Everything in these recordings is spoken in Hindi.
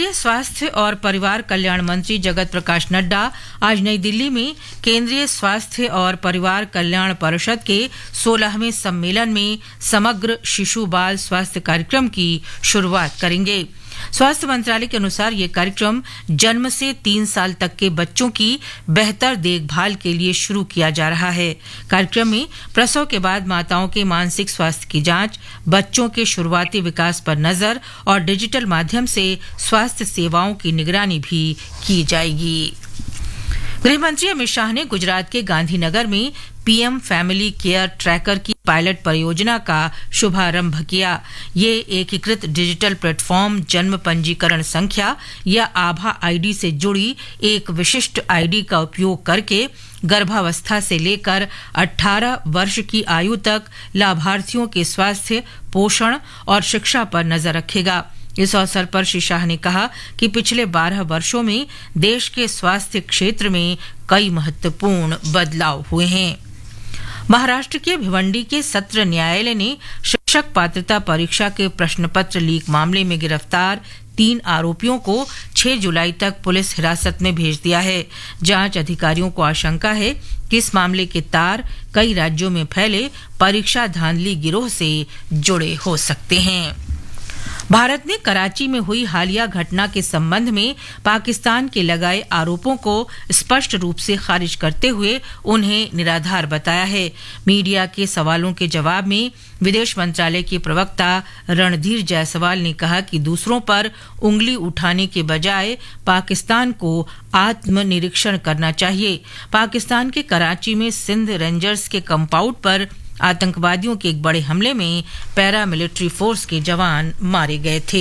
केंद्रीय स्वास्थ्य और परिवार कल्याण मंत्री जगत प्रकाश नड्डा आज नई दिल्ली में केंद्रीय स्वास्थ्य और परिवार कल्याण परिषद के 16वें सम्मेलन में समग्र शिशु बाल स्वास्थ्य कार्यक्रम की शुरुआत करेंगे। स्वास्थ्य मंत्रालय के अनुसार ये कार्यक्रम जन्म से 3 साल तक के बच्चों की बेहतर देखभाल के लिए शुरू किया जा रहा है। कार्यक्रम में प्रसव के बाद माताओं के मानसिक स्वास्थ्य की जांच, बच्चों के शुरुआती विकास पर नजर और डिजिटल माध्यम से स्वास्थ्य सेवाओं की निगरानी भी की जाएगी। गृहमंत्री अमित शाह ने गुजरात के गांधीनगर में पीएम फैमिली केयर ट्रैकर की पायलट परियोजना का शुभारंभ किया। ये एकीकृत डिजिटल प्लेटफॉर्म जन्म पंजीकरण संख्या या आभा आईडी से जुड़ी एक विशिष्ट आईडी का उपयोग करके गर्भावस्था से लेकर 18 वर्ष की आयु तक लाभार्थियों के स्वास्थ्य, पोषण और शिक्षा पर नजर रखेगा। इस अवसर पर श्री शाह ने कहा कि पिछले 12 वर्षों में देश के स्वास्थ्य क्षेत्र में कई महत्वपूर्ण बदलाव हुए हैं। महाराष्ट्र के भिवंडी के सत्र न्यायालय ने शिक्षक पात्रता परीक्षा के प्रश्न पत्र लीक मामले में गिरफ्तार 3 आरोपियों को 6 जुलाई तक पुलिस हिरासत में भेज दिया है। जांच अधिकारियों को आशंका है कि इस मामले के तार कई राज्यों में फैले परीक्षा धांधली गिरोह से जुड़े हो सकते हैं। भारत ने कराची में हुई हालिया घटना के संबंध में पाकिस्तान के लगाए आरोपों को स्पष्ट रूप से खारिज करते हुए उन्हें निराधार बताया है। मीडिया के सवालों के जवाब में विदेश मंत्रालय के प्रवक्ता रणधीर जायसवाल ने कहा कि दूसरों पर उंगली उठाने के बजाय पाकिस्तान को आत्मनिरीक्षण करना चाहिए। पाकिस्तान के कराची में सिंध रेंजर्स के कंपाउंड पर आतंकवादियों के एक बड़े हमले में पैरामिलिट्री फोर्स के जवान मारे गए थे।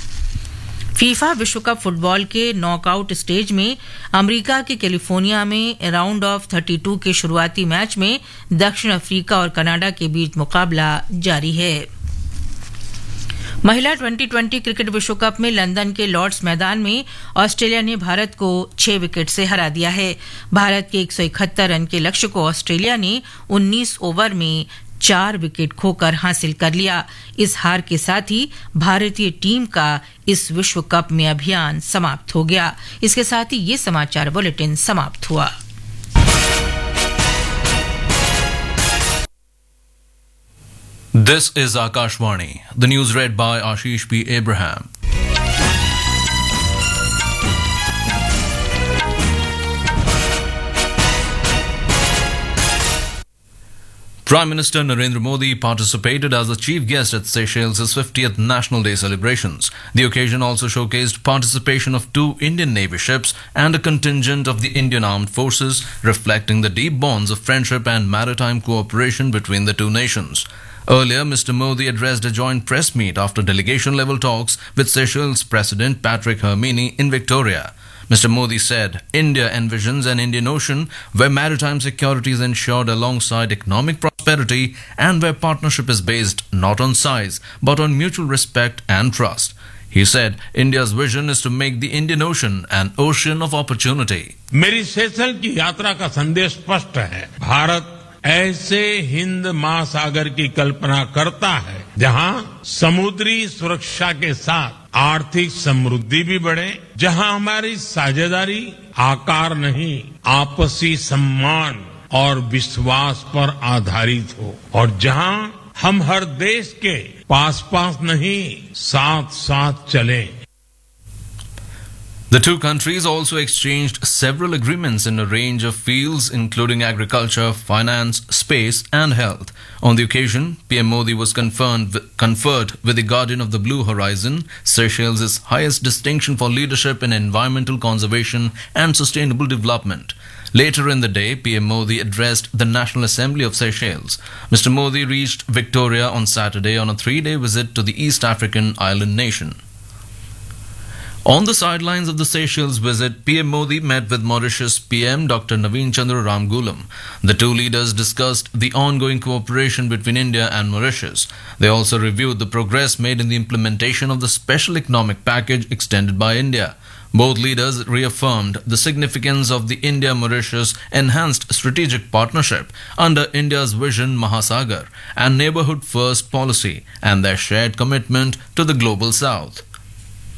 फीफा विश्व कप फुटबॉल के नॉकआउट स्टेज में अमेरिका के कैलिफोर्निया में राउंड ऑफ 32 के शुरुआती मैच में दक्षिण अफ्रीका और कनाडा के बीच मुकाबला जारी है। महिला 2020 क्रिकेट विश्व कप में लंदन के लॉर्ड्स मैदान में ऑस्ट्रेलिया ने भारत को 6 विकेट से हरा दिया है। भारत के 171 रन के लक्ष्य को ऑस्ट्रेलिया ने 19 ओवर में 4 विकेट खोकर हासिल कर लिया। इस हार के साथ ही भारतीय टीम का इस विश्व कप में अभियान समाप्त हो गया। इसके साथ ही ये समाचार बुलेटिन समाप्त हुआ। This is Akashvani. The news read by Ashish P. Abraham. Prime Minister Narendra Modi participated as the chief guest at Seychelles' 50th National Day celebrations. The occasion also showcased participation of 2 Indian Navy ships and a contingent of the Indian Armed Forces, reflecting the deep bonds of friendship and maritime cooperation between the two nations. Earlier, Mr. Modi addressed a joint press meet after delegation-level talks with Seychelles President Patrick Hermini in Victoria. Mr. Modi said India envisions an Indian Ocean where maritime security is ensured alongside economic prosperity and where partnership is based not on size but on mutual respect and trust. He said India's vision is to make the Indian Ocean an ocean of opportunity. मेरी सेशेल्स की यात्रा का संदेश स्पष्ट है। भारत ऐसे हिंद महासागर की कल्पना करता है जहां समुद्री सुरक्षा के साथ आर्थिक समृद्धि भी बढ़े, जहां हमारी साझेदारी आकार नहीं आपसी सम्मान और विश्वास पर आधारित हो और जहां हम हर देश के पास नहीं साथ साथ चलें। The two countries also exchanged several agreements in a range of fields including agriculture, finance, space and health. On the occasion, PM Modi was conferred with the Guardian of the Blue Horizon, Seychelles' highest distinction for leadership in environmental conservation and sustainable development. Later in the day, PM Modi addressed the National Assembly of Seychelles. Mr. Modi reached Victoria on Saturday on a 3-day visit to the East African island nation. On the sidelines of the Seychelles visit, PM Modi met with Mauritius PM Dr. Naveen Chandra Ramgoolam. The two leaders discussed the ongoing cooperation between India and Mauritius. They also reviewed the progress made in the implementation of the special economic package extended by India. Both leaders reaffirmed the significance of the India-Mauritius enhanced strategic partnership under India's Vision Mahasagar and Neighbourhood First policy and their shared commitment to the Global South.